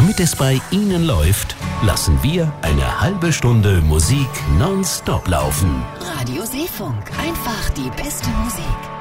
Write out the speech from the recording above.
Damit es bei Ihnen läuft, lassen wir eine halbe Stunde Musik nonstop laufen. Radio Seefunk. Einfach die beste Musik.